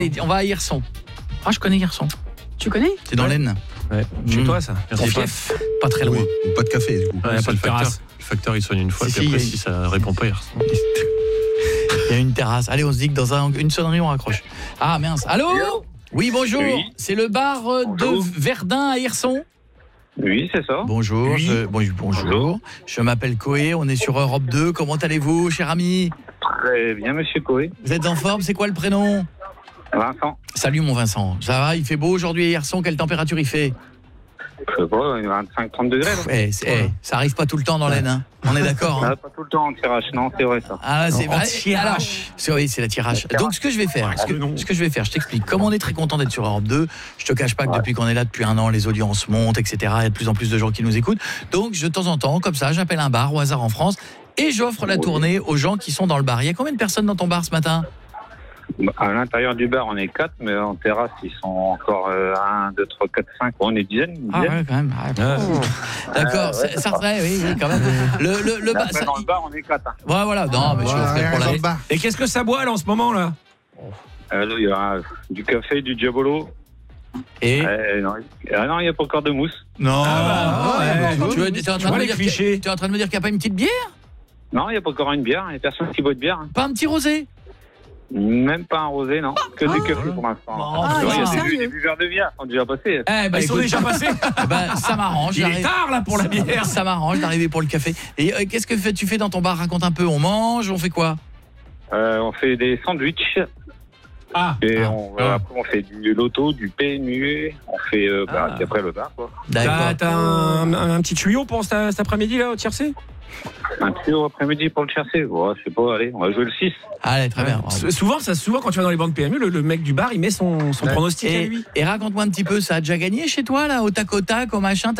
On va à Hirson. Ah, je connais Hirson. Tu connais ? C'est dans l'Aisne. Ouais. Chez toi, ça. C'est chef. Pas très loin. Oui, pas de café, du coup. Ouais, pas le de terrasse. Le facteur, il sonne une fois, Si, puis après, si, si ça répond pas, il ressemble. Il y a une terrasse. Allez, on se dit que dans une sonnerie, on raccroche. Ah, mince. Allô ? Oui, bonjour. Oui. C'est le bar de Verdun à Hirson ? Oui, c'est ça. Bonjour. Oui. Bonjour. Je m'appelle Coé. On est sur Europe 2. Comment allez-vous, cher ami ? Très bien, monsieur Coé. Vous êtes en forme ? C'est quoi le prénom ? Vincent. Salut, mon Vincent. Ça va ? Il fait beau aujourd'hui à Hirson ? Quelle température il fait ? Je sais pas, 25-30 degrés. Là. Ça arrive pas tout le temps dans l'Aisne, hein. On est d'accord, hein. Pas tout le temps en tirage, non, c'est vrai ça. Ah, c'est En tirage. Oui, c'est la tirage. Donc, ce que je vais faire, je t'explique. Comme on est très content d'être sur Europe 2, je te cache pas que depuis qu'on est là depuis 1 an, les audiences montent, etc. Il y a de plus en plus de gens qui nous écoutent. Donc, de temps en temps, comme ça, j'appelle un bar au hasard en France et j'offre la tournée aux gens qui sont dans le bar. Il y a combien de personnes dans ton bar ce matin ? À l'intérieur du bar, on est 4, mais en terrasse, ils sont encore 1, 2, 3, 4, 5. On est dizaines. Ah ouais, quand même. D'accord, ça oui, quand même. Le bar, dans le bar, on est 4. Hein. Ouais, voilà. Non, mais je suis offert pour la... Et qu'est-ce que ça boit, là, en ce moment, là ? Là, il y a du café, du diabolo. Et non, il n'y a pas encore de mousse. non. Tu es en train de me les dire clichés. tu es en train de me dire qu'il n'y a pas une petite bière ? Non, il n'y a pas encore une bière. Il n'y a personne qui boit de bière. Hein. Pas un petit rosé ? Même pas un rosé, non. Que du café pour l'instant. Ah, Il y a sérieux des buveurs de bière qui sont déjà passés. Ils sont déjà passés. Ça m'arrange. Il est tard, là, pour la bière. Ça m'arrange d'arriver pour le café. Et qu'est-ce que tu fais dans ton bar ? Raconte un peu. On mange, on fait quoi ? On fait des sandwichs. Et après, on fait du loto, du PMU. On fait puis après le bar, quoi. D'accord. T'as un petit tuyau pour cet après-midi, là, au tiercé ? Un petit après-midi pour le chercher. Ouais, je sais pas, allez, on va jouer le 6. Allez, très bien. Souvent, quand tu vas dans les banques PMU, le mec du bar, il met son pronostic à lui. Et raconte-moi un petit peu, ça a déjà gagné chez toi, là, au tac, au machin ?